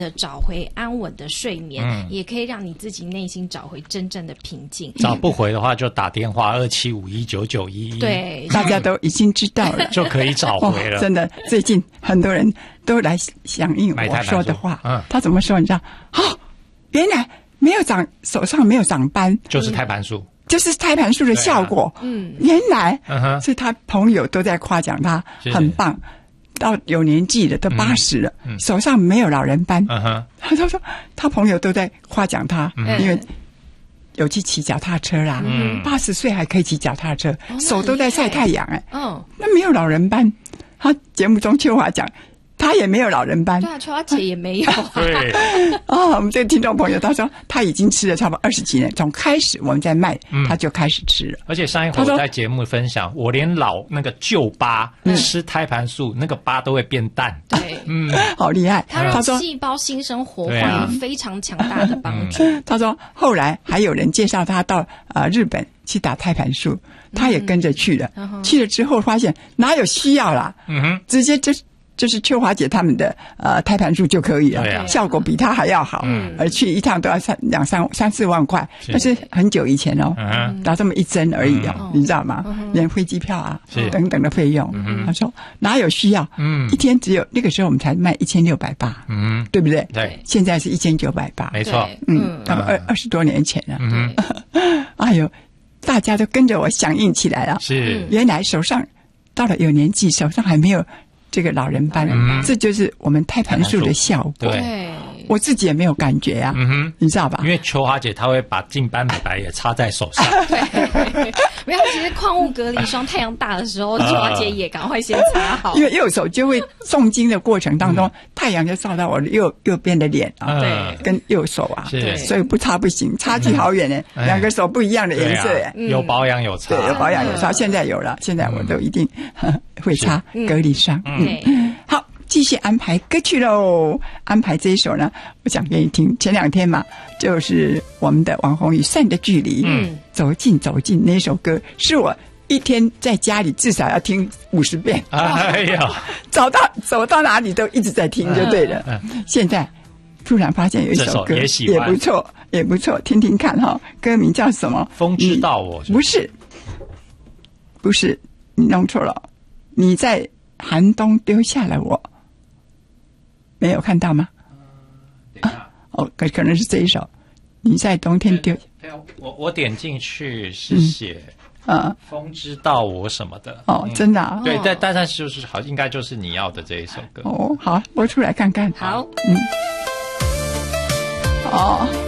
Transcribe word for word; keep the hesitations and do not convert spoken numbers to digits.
的找回安稳的睡眠，嗯，也可以让你自己内心找回真正的平静。 找不回的话，就打电话二七五一九九一一， 对， 大家都已经知道了， 就可以找回了。 哦，真的，最近很多人都来响应我说的话。嗯，他怎么说？你知道？哦，原来没有长手上没有长斑， 就是胎盘素。 就是胎盘素的效果，嗯，原来，嗯，所以他朋友都在夸奖他很棒。到有年纪了，都八十了，嗯，手上没有老人斑。嗯，他说他朋友都在夸奖他，嗯，因为有去骑脚踏车啦，嗯，八十岁还可以骑脚踏车，哦，手都在晒太阳，哎，哦，那没有老人斑。他节目中秋华讲。他也没有老人斑， 对啊，秋华姐也没有，啊。 对， 哦，我们这个听众朋友他说他已经吃了差不多二十几年，从开始我们在卖，嗯，他就开始吃了。 而且上一回我在节目分享，我连老那个旧疤，嗯，吃胎盘素，那个疤都会变淡。 对， 嗯，好厉害。 他让细胞新生活化，有非常强大的帮助。 嗯，他说后来还有人介绍他到呃日本去打胎盘素，他也跟着去了。嗯，去了之后发现哪有需要啦，嗯哼，直接就。就是秋华姐他们的呃胎盘素就可以了，啊，效果比她还要好，嗯，而去一趟都要三两三三四万块，那是很久以前哦，嗯，打这么一针而已哦，嗯，你知道吗？嗯，连飞机票啊等等的费用，嗯，他说哪有需要？嗯，一天只有那个时候我们才卖一千六百八，嗯，对不对？ 对， 现在是一千九百八， 没错， 嗯，那么二二十多年前了，嗯，哎呦，大家都跟着我响应起来了， 是， 原来手上到了有年纪，手上还没有。这个老人斑，嗯，这就是我们胎盘素的效果。 对， 我自己也没有感觉啊，嗯哼，你知道吧？ 因为秋华姐她会把净斑美白也擦在手上。 对，没有，其实矿物隔离霜太阳大的时候，秋华姐也赶快先擦好。 因为右手就会诵经的过程当中，嗯，太阳就照到我右右边的脸啊，对，跟右手啊，对，所以不擦不行，差距好远呢，嗯，两个手不一样的颜色哎， 嗯，有保养有擦， 对，有保养有擦，现在有了，现在我都一定会擦隔离霜。嗯，好，继续安排歌曲喽。安排这一首呢，我讲给你听。前两天嘛，就是我们的王宏宇《善的距离》，嗯，走近走近那首歌，是我一天在家里至少要听五十遍。哎呀，走到走到哪里都一直在听就对了。嗯，现在突然发现有一首歌也, 也不错，也不错，听听看哈。歌名叫什么？ 风知道我不是，不是，你弄错了。你在寒冬丢下了我，没有看到吗？嗯，啊，哦，可可能是这一首。你在冬天丢， 我我点进去是写，嗯，啊，风知道我什么的。 哦，嗯，真的啊？ 对，但但是就是好，应该就是你要的这一首歌。 哦，好，播出来看看。 好， 嗯，哦。